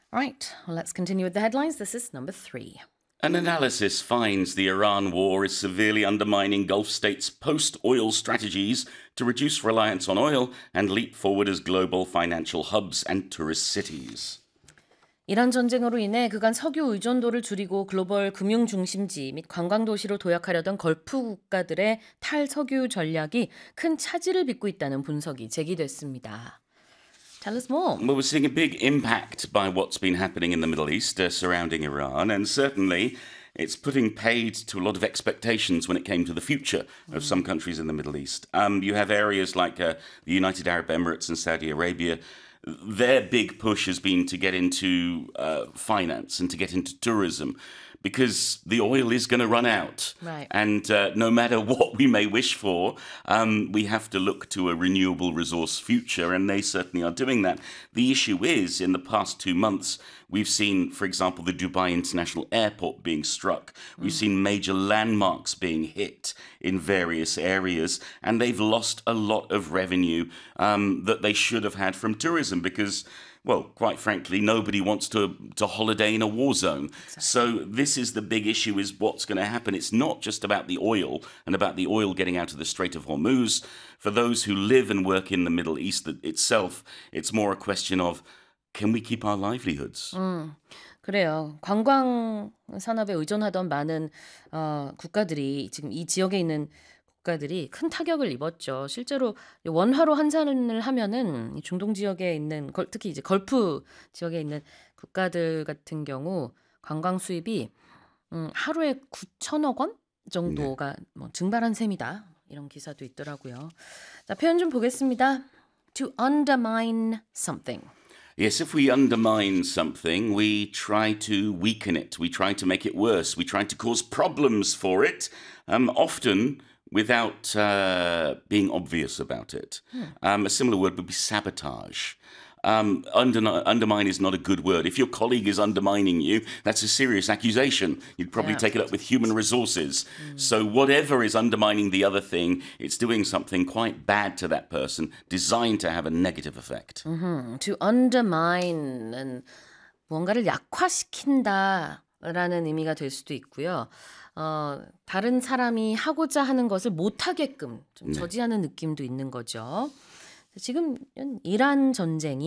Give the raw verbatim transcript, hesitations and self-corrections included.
Right, well, let's continue with the headlines. This is number three. An analysis finds the Iran war is severely undermining Gulf states' post-oil strategies to reduce reliance on oil and leap forward as global financial hubs and tourist cities. 이란 전쟁으로 인해 그간 석유 의존도를 줄이고 글로벌 금융 중심지 및 관광 도시로 도약하려던 걸프 국가들의 탈석유 전략이 큰 차질을 빚고 있다는 분석이 제기됐습니다. Tell us more. Well, we're seeing a big impact by what's been happening in the Middle East uh, surrounding Iran, and certainly it's putting paid to a lot of expectations when it came to the future of some countries in the Middle East. Um, you have areas like uh, the United Arab Emirates and Saudi Arabia. Their big push has been to get into uh, finance and to get into tourism because the oil is going to run out. Right. And uh, no matter what we may wish for, um, we have to look to a renewable resource future, and they certainly are doing that. The issue is, in the past two months, we've seen, for example, the Dubai International Airport being struck. We've seen major landmarks being hit in various areas, and they've lost a lot of revenue um, that they should have had from tourism because, well, quite frankly, nobody wants to to holiday in a war zone. Exactly. So this is the big issue, is what's going to happen. It's not just about the oil and about the oil getting out of the Strait of Hormuz. For those who live and work in the Middle East itself, it's more a question of, can we keep our livelihoods? 음, 그래요. 관광 산업에 의존하던 많은 어, 국가들이 지금 이 지역에 있는 국가들이 큰 타격을 입었죠. 실제로 원화로 환산을 하면은 이 중동 지역에 있는 걸- 특히 이제 걸프 지역에 있는 국가들 같은 경우 관광 수입이 음, 하루에 구천억 원 정도가 뭐 증발한 셈이다. 이런 기사도 있더라고요. 자, 표현 좀 보겠습니다. To undermine something. Yes, if we undermine something, we try to weaken it. We try to make it worse. We try to cause problems for it, um, often without uh, being obvious about it. Um, a similar word would be sabotage. Um, under, undermine is not a good word. If your colleague is undermining you, that's a serious accusation. You'd probably Yeah. take it up with human resources. So whatever is undermining the other thing, it's doing something quite bad to that person, designed to have a negative effect. 음, to undermine은 뭔가를 약화시킨다라는 의미가 될 수도 있고요. 어, 다른 사람이 하고자 하는 것을 못하게끔 좀 저지하는 느낌도 있는 거죠. 지금 이란 전쟁이